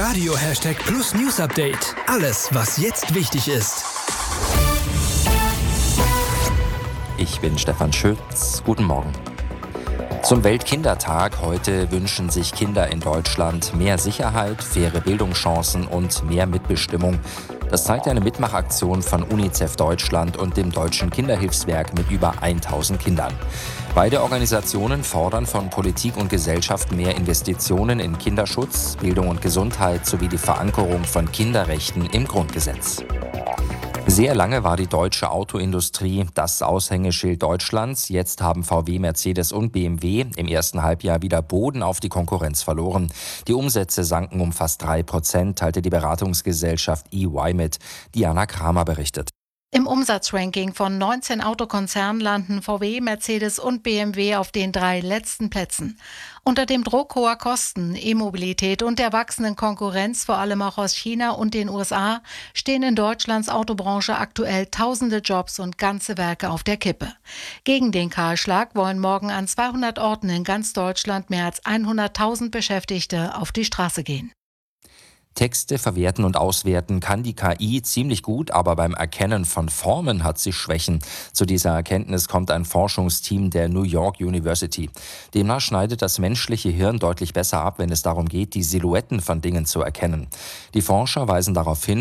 Radio #Plus News Update. Alles, was jetzt wichtig ist. Ich bin Stefan Schütz. Guten Morgen. Zum Weltkindertag heute wünschen sich Kinder in Deutschland mehr Sicherheit, faire Bildungschancen und mehr Mitbestimmung. Das zeigt eine Mitmachaktion von UNICEF Deutschland und dem Deutschen Kinderhilfswerk mit über 1000 Kindern. Beide Organisationen fordern von Politik und Gesellschaft mehr Investitionen in Kinderschutz, Bildung und Gesundheit sowie die Verankerung von Kinderrechten im Grundgesetz. Sehr lange war die deutsche Autoindustrie das Aushängeschild Deutschlands. Jetzt haben VW, Mercedes und BMW im ersten Halbjahr wieder Boden auf die Konkurrenz verloren. Die Umsätze sanken um fast 3%, teilte die Beratungsgesellschaft EY mit. Diana Kramer berichtet. Im Umsatzranking von 19 Autokonzernen landen VW, Mercedes und BMW auf den 3 letzten Plätzen. Unter dem Druck hoher Kosten, E-Mobilität und der wachsenden Konkurrenz, vor allem auch aus China und den USA, stehen in Deutschlands Autobranche aktuell tausende Jobs und ganze Werke auf der Kippe. Gegen den Kahlschlag wollen morgen an 200 Orten in ganz Deutschland mehr als 100.000 Beschäftigte auf die Straße gehen. Texte verwerten und auswerten kann die KI ziemlich gut, aber beim Erkennen von Formen hat sie Schwächen. Zu dieser Erkenntnis kommt ein Forschungsteam der New York University. Demnach schneidet das menschliche Hirn deutlich besser ab, wenn es darum geht, die Silhouetten von Dingen zu erkennen. Die Forscher weisen darauf hin,